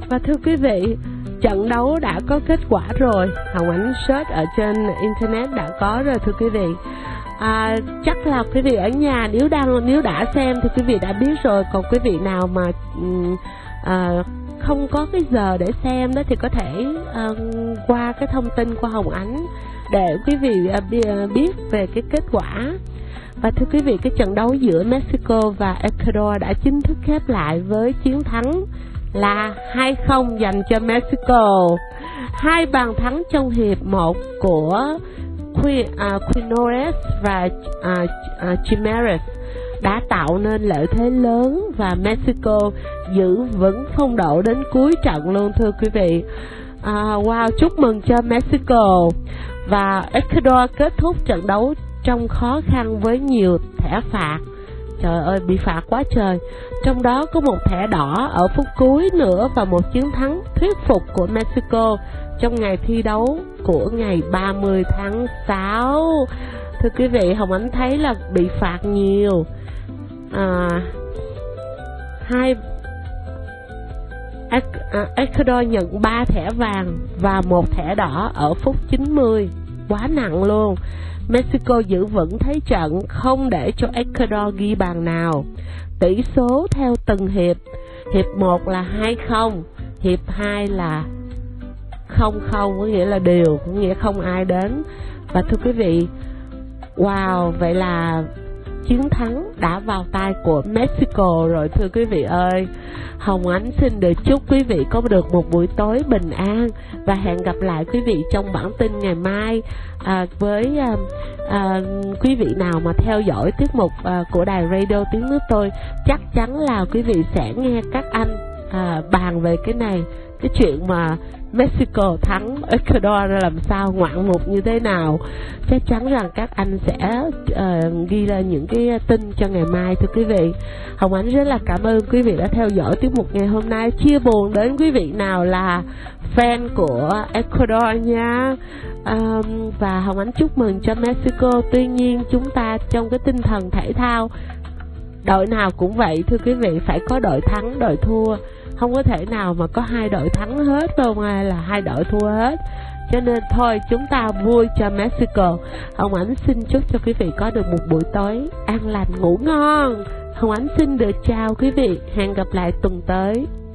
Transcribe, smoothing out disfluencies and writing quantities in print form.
Và thưa quý vị, trận đấu đã có kết quả rồi. Hồng Ánh search ở trên internet đã có rồi thưa quý vị. Chắc là quý vị ở nhà nếu đã xem thì quý vị đã biết rồi. Còn quý vị nào mà không có cái giờ để xem đó thì có thể qua cái thông tin của Hồng Ánh để quý vị biết về cái kết quả. Và thưa quý vị, cái trận đấu giữa Mexico và Ecuador đã chính thức khép lại với chiến thắng là 2-0 dành cho Mexico. 2 bàn thắng trong hiệp 1 của Quinones và Chimenez đã tạo nên lợi thế lớn và Mexico giữ vững phong độ đến cuối trận luôn thưa quý vị. Wow, chúc mừng cho Mexico. Và Ecuador kết thúc trận đấu trong khó khăn với nhiều thẻ phạt. Trời ơi, bị phạt quá trời. Trong đó có một thẻ đỏ ở phút cuối nữa và một chiến thắng thuyết phục của Mexico trong ngày thi đấu của ngày 30 tháng 6. Thưa quý vị, Hồng Ánh thấy là bị phạt nhiều. Ecuador nhận 3 thẻ vàng và 1 thẻ đỏ ở phút 90. Quá nặng luôn. Mexico giữ vững thế trận, không để cho Ecuador ghi bàn nào. Tỷ số theo từng hiệp. Hiệp 1 là 2-0, hiệp 2 là 0-0, có nghĩa là đều, có nghĩa không ai đến. Và thưa quý vị, wow, vậy là chiến thắng đã vào tay của Mexico rồi thưa quý vị ơi. Hồng Ánh xin được chúc quý vị có được một buổi tối bình an và hẹn gặp lại quý vị trong bản tin ngày mai. Với quý vị nào mà theo dõi tiết mục của đài radio Tiếng Nước Tôi, chắc chắn là quý vị sẽ nghe các anh bàn về cái này, cái chuyện mà Mexico thắng Ecuador ra làm sao, ngoạn mục như thế nào. Chắc chắn rằng các anh sẽ ghi ra những cái tin cho ngày mai thưa quý vị. Hồng Ánh rất là cảm ơn quý vị đã theo dõi tiết mục ngày hôm nay. Chia buồn đến quý vị nào là fan của Ecuador nha. Và Hồng Ánh chúc mừng cho Mexico. Tuy nhiên chúng ta trong cái tinh thần thể thao, đội nào cũng vậy thưa quý vị, phải có đội thắng đội thua. Không có thể nào mà có 2 đội thắng hết đâu, hay là 2 đội thua hết. Cho nên thôi, chúng ta vui cho Mexico. Hồng Ánh xin chúc cho quý vị có được một buổi tối an lành, ngủ ngon. Hồng Ánh xin được chào quý vị, hẹn gặp lại tuần tới.